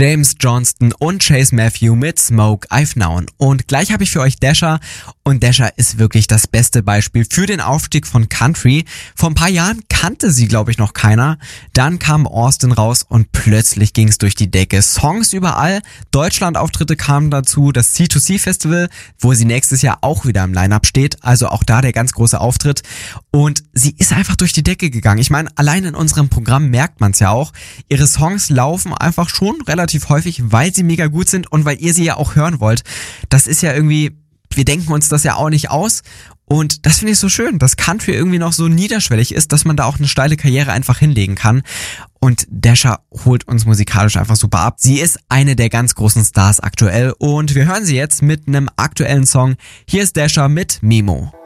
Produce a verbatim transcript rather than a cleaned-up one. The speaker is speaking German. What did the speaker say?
James Johnston und Chase Matthew mit Smoke I've Known. Und gleich habe ich für euch Dasher. Und Dasher ist wirklich das beste Beispiel für den Aufstieg von Country. Vor ein paar Jahren kannte sie, glaube ich, noch keiner. Dann kam Austin raus und plötzlich ging es durch die Decke. Songs überall, Deutschland-Auftritte kamen dazu, das C zwei C Festival, wo sie nächstes Jahr auch wieder im Line-Up steht. Also auch da der ganz große Auftritt. Und sie ist einfach durch die Decke gegangen. Ich meine, allein in unserem Programm merkt man es ja auch. Ihre Songs laufen einfach schon relativ häufig, weil sie mega gut sind und weil ihr sie ja auch hören wollt. Das ist ja irgendwie, wir denken uns das ja auch nicht aus. Und das finde ich so schön, dass Country irgendwie noch so niederschwellig ist, dass man da auch eine steile Karriere einfach hinlegen kann. Und Dasher holt uns musikalisch einfach super ab. Sie ist eine der ganz großen Stars aktuell und wir hören sie jetzt mit einem aktuellen Song. Hier ist Dasher mit Mimo.